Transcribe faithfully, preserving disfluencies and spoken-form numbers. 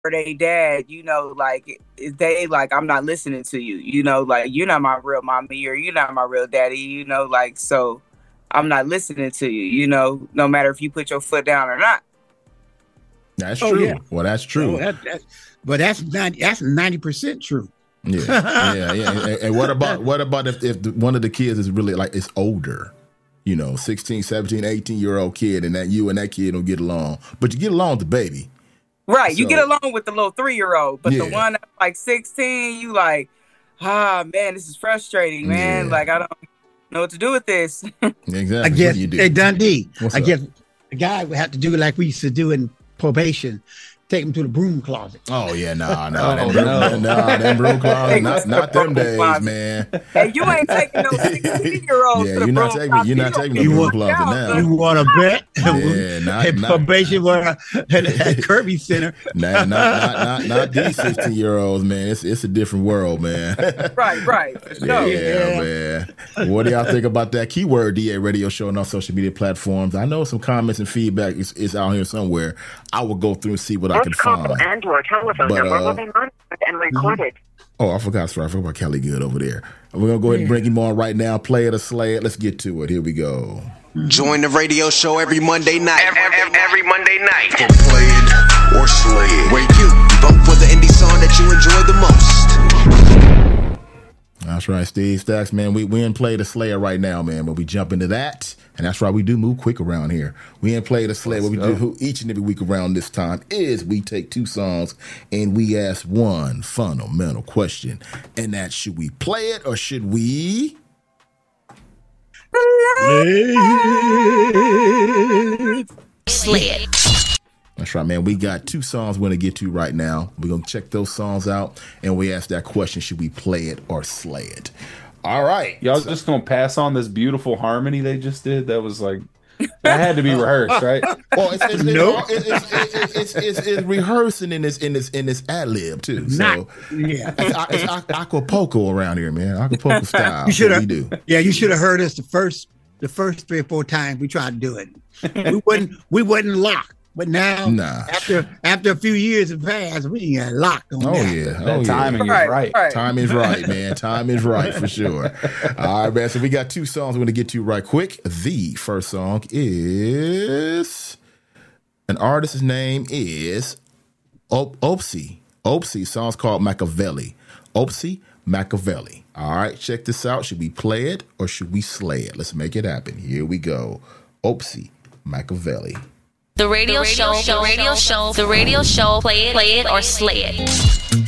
or they dad, you know, like they like, I'm not listening to you, you know, like you're not my real mommy or you're not my real daddy, you know, like, so I'm not listening to you, you know, no matter if you put your foot down or not. That's Oh, true. yeah. Well, that's true. Oh, that, that, but that's not that's ninety percent true. Yeah, yeah, yeah. And, and what about what about if, if the, one of the kids is really like it's older, you know, sixteen, seventeen, eighteen year old kid, and that you and that kid don't get along, but you get along with the baby. Right. So, you get along with the little three year old, but yeah. the one that's like sixteen, you like, ah, man, this is frustrating, man. Yeah. Like, I don't know what to do with this. Exactly. I guess, what do you do? hey, Dundee, What's I up? guess the guy would have to do like we used to do in probation, take him to the broom closet. Oh yeah, nah, nah, Oh, that broom, no. nah, that broom closet, not, not them days, man. Hey, you ain't taking no sixteen year old Yeah, to the you're not broom taking, closet. you're not You taking don't the broom want- closet now. You want to bet? Yeah, not, At not, probation where at, at Kirby Center. not, not, not, not, not these sixteen year olds, man. It's it's a different world, man. Right, right. For Yeah, sure. man. What do y'all think about that keyword D A radio show on our social media platforms? I know some comments and feedback is, is out here somewhere. I will go through and see what I can This call find. and your telephone But, number uh, will be monitored and recorded. Oh, I forgot. Sorry, I forgot about Kelly Good over there. We're gonna go ahead and bring him on right now. Play it or slay it. Let's get to it. Here we go. Join the radio show every Monday night. Every, every, every Monday night. For play it or slay it. Where you vote for the indie song that you enjoy the most. That's right, Steve Stacks, man. We we in play the Slayer right now, man. But we jump into that, and that's right. We do move quick around here. We in play the Slayer. What we do who, each and every week around this time is we take two songs and we ask one fundamental question, and that's should we play it or should we? Slay it. That's right, man. We got two songs we're going to get to right now. We're going to check those songs out, and we ask that question, should we play it or slay it? All right. Y'all just gonna pass on this beautiful harmony they just did? That was like, that had to be rehearsed, right? Well, it's it's, Nope. it's, it's, it's, it's, it's, it's rehearsing in this in this in this ad lib too. So Not, yeah. it's, it's Acapulco around here, man. Acapulco style. You should What have. we do. Yeah, you should have heard us the first the first three or four times we tried to do it. We wouldn't we wasn't locked. But now, Nah. after after a few years have passed, we got locked on Oh that. yeah, That oh timing yeah. is right. right. Time is right, man. Time is right for sure. All right, man. So we got two songs we're gonna get to right quick. The first song is an artist's name is Op- Opsy. Opsy. Song's called Machiavelli. Opsy Machiavelli. All right, check this out. Should we play it or should we slay it? Let's make it happen. Here we go. Opsy Machiavelli. The radio, show, the radio show, the radio show, play it, play it, or slay it.